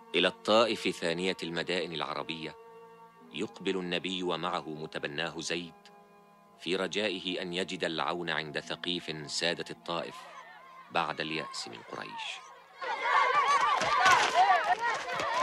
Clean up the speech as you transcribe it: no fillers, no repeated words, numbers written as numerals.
إلى الطائف ثانية المدائن العربية يقبل النبي ومعه متبناه زيد في رجائه أن يجد العون عند ثقيف سادة الطائف بعد اليأس من قريش.